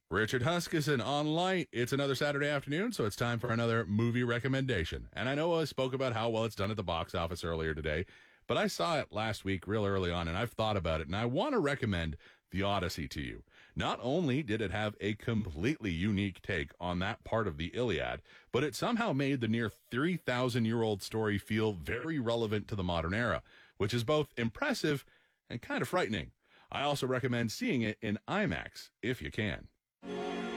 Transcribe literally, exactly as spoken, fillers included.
Richard Huskisson on Light. It's another Saturday afternoon, so it's time for another movie recommendation. And I know I spoke about how well it's done at the box office earlier today, but I saw it last week real early on, and I've thought about it, and I want to recommend The Odyssey to you. Not only did it have a completely unique take on that part of the Iliad, but it somehow made the near three thousand year old story feel very relevant to the modern era, which is both impressive and kind of frightening. I also recommend seeing it in IMAX if you can.